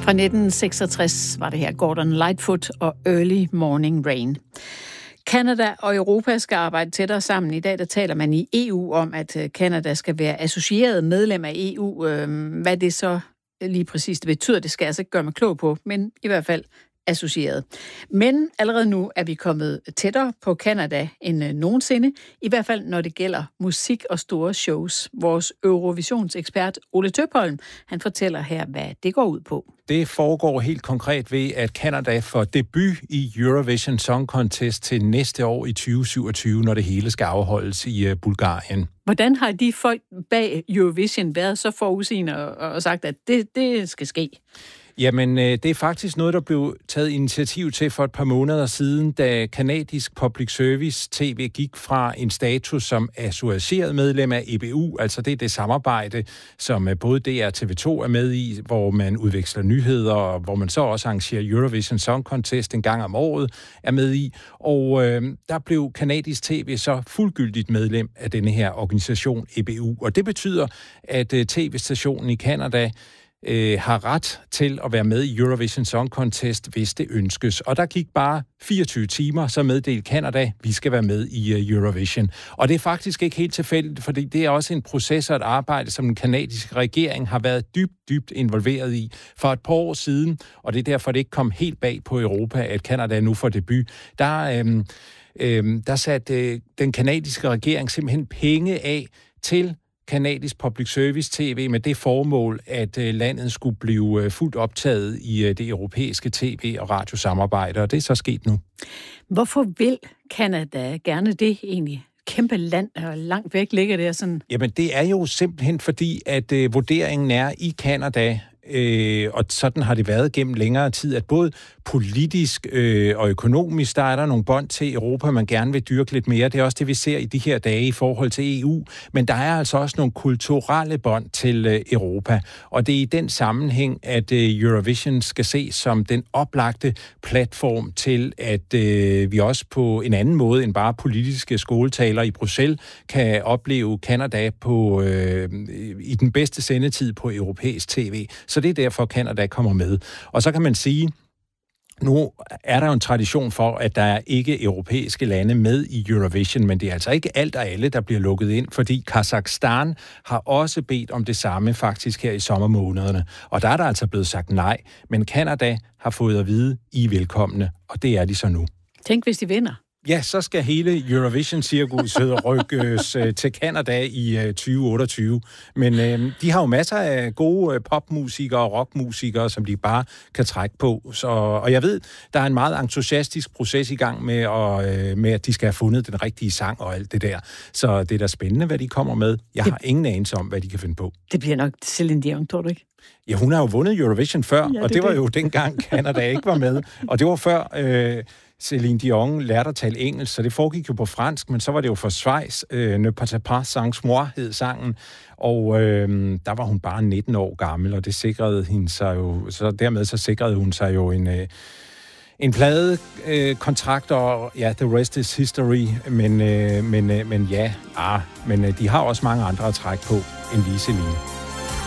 Fra 1966 var det her Gordon Lightfoot og Early Morning Rain. Canada og Europa skal arbejde tættere sammen. I dag der taler man i EU om, at Canada skal være associeret medlem af EU. Hvad det så lige præcis det betyder, det skal jeg altså ikke gøre mig klog på, men i hvert fald associeret. Men allerede nu er vi kommet tættere på Canada end nogensinde, i hvert fald når det gælder musik og store shows. Vores Eurovisionsekspert Ole Tøpholm, han fortæller her, hvad det går ud på. Det foregår helt konkret ved, at Canada får debut i Eurovision Song Contest til næste år i 2027, når det hele skal afholdes i Bulgarien. Hvordan har de folk bag Eurovision været så forudsigende og sagt, at det skal ske? Jamen, det er faktisk noget, der blev taget initiativ til for et par måneder siden, da kanadisk public service TV gik fra en status som associeret medlem af EBU, altså det er det samarbejde, som både DR og TV2 er med i, hvor man udveksler nyheder, og hvor man så også arrangerer Eurovision Song Contest en gang om året, er med i. Og der blev kanadisk TV så fuldgyldigt medlem af denne her organisation EBU, og det betyder, at TV-stationen i Canada har ret til at være med i Eurovision Song Contest, hvis det ønskes. Og der gik bare 24 timer, så meddelte Canada, vi skal være med i Eurovision. Og det er faktisk ikke helt tilfældigt, fordi det er også en proces og et arbejde, som den kanadiske regering har været dybt involveret i for et par år siden, og det er derfor, det ikke kom helt bag på Europa, at Canada nu får debut. Der satte den kanadiske regering simpelthen penge af til kanadisk public service TV med det formål, at landet skulle blive fuldt optaget i det europæiske tv- og radiosamarbejde, og det er så sket nu. Hvorfor vil Canada gerne det egentlig? Kæmpe land, og langt væk ligger det sådan. Jamen, det er jo simpelthen fordi, at vurderingen er i Canada, og sådan har det været gennem længere tid, at både politisk og økonomisk, der er der nogle bånd til Europa, man gerne vil dyrke lidt mere. Det er også det, vi ser i de her dage i forhold til EU. Men der er altså også nogle kulturelle bånd til Europa. Og det er i den sammenhæng, at Eurovision skal ses som den oplagte platform til, at vi også på en anden måde end bare politiske skoletaler i Bruxelles kan opleve Canada i den bedste sendetid på europæisk tv. Så det er derfor, Canada kommer med. Og så kan man sige, nu er der jo en tradition for, at der er ikke-europæiske lande med i Eurovision, men det er altså ikke alt og alle, der bliver lukket ind, fordi Kazakhstan har også bedt om det samme faktisk her i sommermånederne. Og der er der altså blevet sagt nej, men Canada har fået at vide, I er velkomne, og det er de så nu. Tænk, hvis de vinder. Ja, så skal hele Eurovision-cirkuset rykkes til Canada i 2028. Men de har jo masser af gode popmusikere og rockmusikere, som de bare kan trække på. Og jeg ved, der er en meget entusiastisk proces i gang med at de skal have fundet den rigtige sang og alt det der. Så det er da spændende, hvad de kommer med. Jeg har ingen anelse om, hvad de kan finde på. Det bliver nok Celine Dion, tror du ikke? Ja, hun har jo vundet Eurovision før, ja, og det var jo dengang Canada ikke var med. Og det var før Celine Dion lærte at tale engelsk, så det foregik jo på fransk, men så var det jo for Schweiz. Ne partez pas sans moi hed sangen, og der var hun bare 19 år gammel, og det sikrede hende sig jo, så dermed så sikrede hun sig jo en pladekontrakt, og ja, the rest is history, men de har også mange andre at trække på end lige Celine.